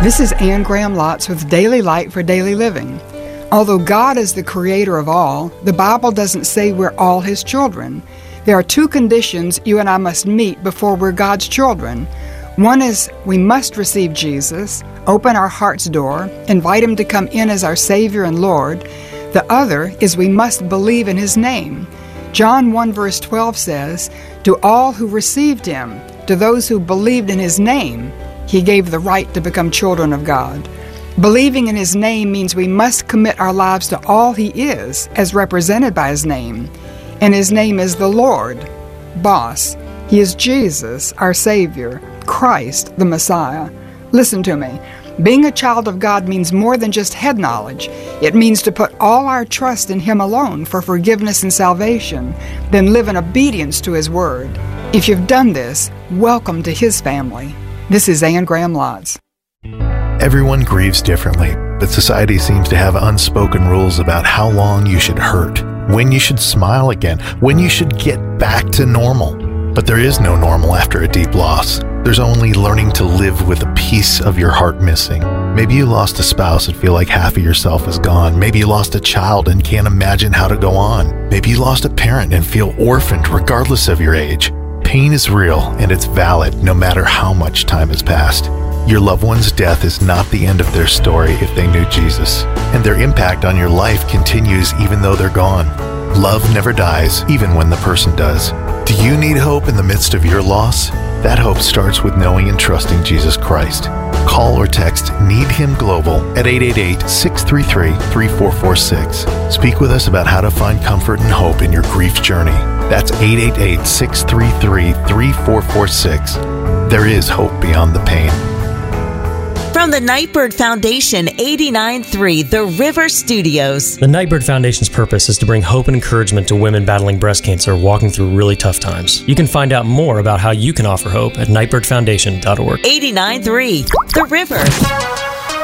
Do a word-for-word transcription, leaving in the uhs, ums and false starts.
This is Anne Graham Lotz with Daily Light for Daily Living. Although God is the creator of all, the Bible doesn't say we're all His children. There are two conditions you and I must meet before we're God's children. One is we must receive Jesus, open our heart's door, invite Him to come in as our Savior and Lord. The other is we must believe in His name. John one verse twelve says, "To all who received Him, to those who believed in His name, He gave the right to become children of God." Believing in His name means we must commit our lives to all He is, as represented by His name. And His name is the Lord, Boss. He is Jesus, our Savior, Christ, the Messiah. Listen to me. Being a child of God means more than just head knowledge. It means to put all our trust in Him alone for forgiveness and salvation, then live in obedience to His Word. If you've done this, welcome to His family. This is Anne Graham Lotz. Everyone grieves differently, but society seems to have unspoken rules about how long you should hurt, when you should smile again, when you should get back to normal. But there is no normal after a deep loss. There's only learning to live with a piece of your heart missing. Maybe you lost a spouse and feel like half of yourself is gone. Maybe you lost a child and can't imagine how to go on. Maybe you lost a parent and feel orphaned regardless of your age. Pain is real and it's valid no matter how much time has passed. Your loved one's death is not the end of their story if they knew Jesus, and their impact on your life continues even though they're gone. Love never dies, even when the person does. Do you need hope in the midst of your loss? That hope starts with knowing and trusting Jesus Christ. Call or text Need Him Global at eight eight eight, six three three, three four four six. Speak with us about how to find comfort and hope in your grief journey. That's eight eight eight, six three three, three four four six. There is hope beyond the pain. From the Nightbird Foundation, eighty-nine point three The River Studios. The Nightbird Foundation's purpose is to bring hope and encouragement to women battling breast cancer walking through really tough times. You can find out more about how you can offer hope at nightbird foundation dot org. eighty-nine point three The River.